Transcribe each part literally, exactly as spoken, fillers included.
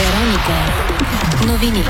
Вероника. Новини.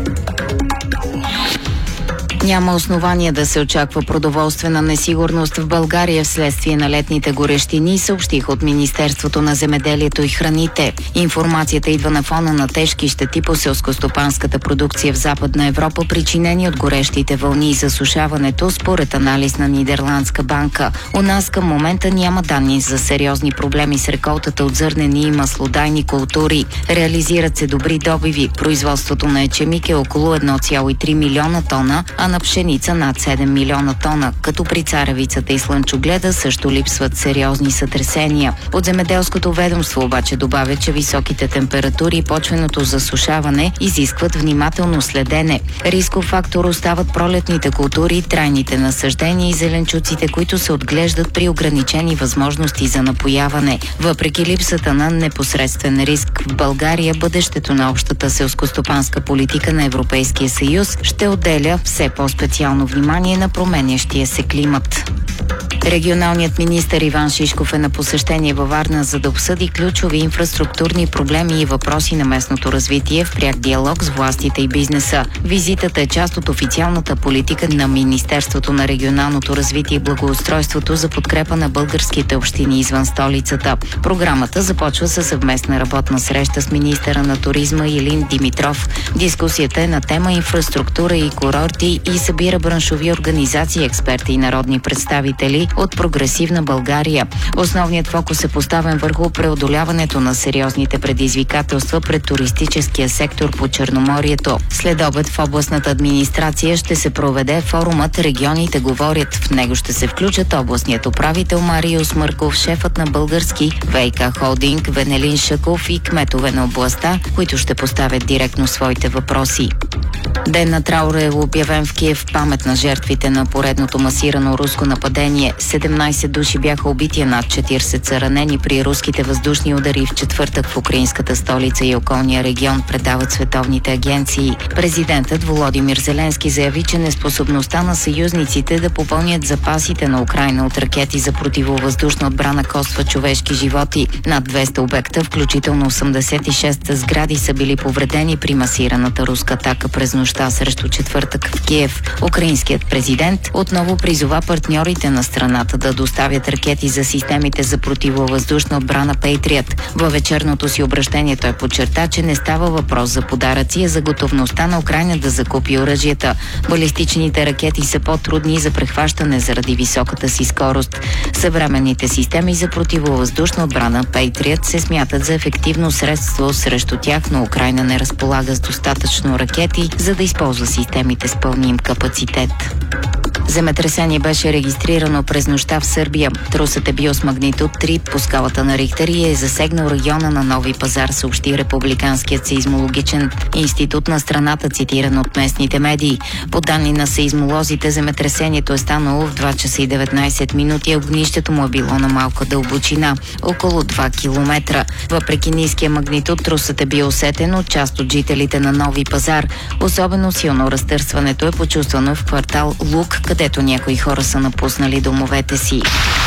Няма основания да се очаква продоволствена несигурност в България вследствие на летните горещини, съобщих от Министерството на земеделието и храните. Информацията идва на фона на тежки щети по селскостопанската продукция в Западна Европа, причинени от горещите вълни и засушаването, според анализ на Нидерландска банка. У нас към момента няма данни за сериозни проблеми с реколтата от зърнени и маслодайни култури. Реализират се добри добиви. Производството на ечемик е около едно цяло и три милиона тона, а на пшеница над седем милиона тона, като при царевицата и слънчогледа също липсват сериозни сътресения. От земеделското ведомство обаче добавя, че високите температури и почвеното засушаване изискват внимателно следене. Рисков фактор остават пролетните култури, трайните насаждения и зеленчуците, които се отглеждат при ограничени възможности за напояване. Въпреки липсата на непосредствен риск в България, бъдещето на общата селскостопанска политика на Европейския съюз ще отделя все по-специално внимание на променящия се климат. Регионалният министър Иван Шишков е на посещение във Варна, за да обсъди ключови инфраструктурни проблеми и въпроси на местното развитие в пряк диалог с властите и бизнеса. Визитата е част от официалната политика на Министерството на регионалното развитие и благоустройството за подкрепа на българските общини извън столицата. Програмата започва със съвместна работна среща с министъра на туризма Илин Димитров. Дискусията е на тема инфраструктура и курорти и събира браншови организации, експерти и народни представители от прогресивна България. Основният фокус е поставен върху преодоляването на сериозните предизвикателства пред туристическия сектор по Черноморието. След обед в областната администрация ще се проведе форумът "Регионите говорят". В него ще се включат областният управител Мариус Мърков, шефът на български ВиК холдинг Венелин Шаков и кметове на областта, които ще поставят директно своите въпроси. Ден на траура е обявен в Киев в памет на жертвите на поредното масирано руско нападение. седемнайсет души бяха убити, над четирийсет са ранени при руските въздушни удари в четвъртък в украинската столица и околния регион, предават световните агенции. Президентът Володимир Зеленски заяви, че неспособността на съюзниците да попълнят запасите на Украйна от ракети за противовъздушна отбрана коства човешки животи. Над двеста обекта, включително осемдесет и шест сгради, са били повредени при масираната руска атака през нощта срещу четвъртък в Киев. Украинският президент отново призова партньорите на страната да доставят ракети за системите за противовъздушна отбрана Пейтриът. Във вечерното си обращение той подчерта, че не става въпрос за подаръци, а за готовността на Украйна да закупи оръжията. Балистичните ракети са по-трудни за прехващане заради високата си скорост. Съвременните системи за противовъздушна отбрана Пейтриът се смятат за ефективно средство срещу тях, но Украйна не разполага с достатъчно ракети, за да използва системите с пълния им капацитет. Земетресение беше регистрирано през нощта в Сърбия. Трусът е бил с магнитуд три по скалата на Рихтер и е засегнал района на Нови пазар, съобщи Републиканският сеизмологичен институт на страната, цитиран от местните медии. По данни на сеизмолозите, земетресението е станало в два часа и деветнайсет минути, а огнището му е било на малка дълбочина, около два километра. Въпреки ниския магнитуд, трусът е бил усетен от част от жителите на Нови пазар. Особено силно разтърсването е почувствано в квартал Лук, където някои хора са напуснали домовете си.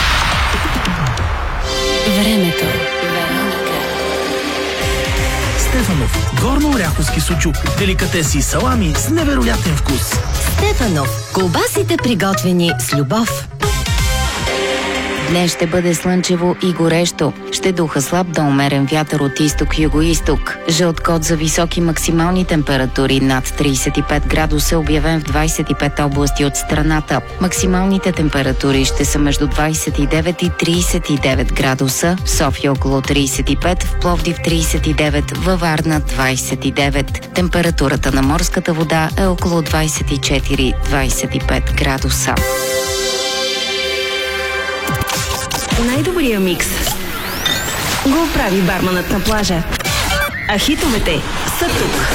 Времето. Стефанов. Горно-оряховски сучук. Деликатеси и салами с невероятен вкус. Стефанов. Колбасите, приготвени с любов. Днес ще бъде слънчево и горещо. Ще духа слаб до умерен вятър от изток-юго-исток. Жълт код за високи максимални температури над трийсет и пет градуса, обявен в двайсет и пет области от страната. Максималните температури ще са между двайсет и девет и трийсет и девет градуса, в София около трийсет и пет, в Пловдив трийсет и девет, във Варна двайсет и девет. Температурата на морската вода е около двайсет и четири до двайсет и пет градуса. Най-добрия микс го прави барманът на плажа. А хитовете са тук.